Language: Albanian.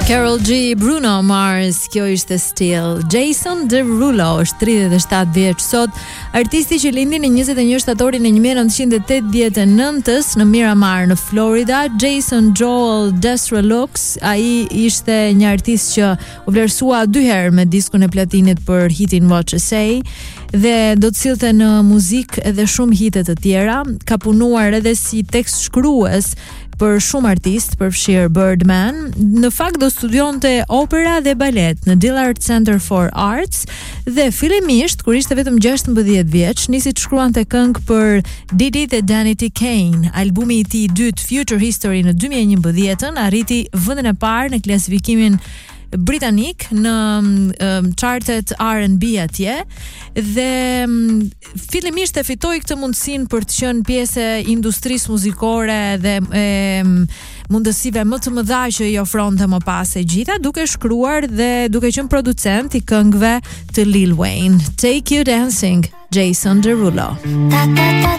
Karol G, Bruno Mars, kjo ishte Still. Jason Derulo është 37 vjeç sot, artisti që lindi në 21 shtatorin e 1989 në Miramar në Florida. Jason Joel Destrelux, ai ishte një artist që u vlerësua 2 herë me diskun e platinit për hitin What You Say dhe do të sillte në muzikë edhe shumë hite të tjera. Ka punuar edhe si tekst shkrues për shumë artist, përfshirë Birdman. Në fakt do studionte opera dhe balet në Dillard Center for Arts dhe fillimisht kur ishte vetëm 16 vjeç, nisi të shkruante këngë për Diddy dhe Danity Kane. Albumi i tij i dytë Future History në 2011 arriti vendin e parë në klasifikimin britanik në chartet R&B atje dhe fillimisht e fitoi këtë mundësinë për të qenë pjesë e industrisë muzikore dhe mundësive më të mëdha që i ofronte më pas e gjitha, duke shkruar dhe duke qenë producent i këngëve të Lil Wayne. Take You Dancing, Jason Derulo.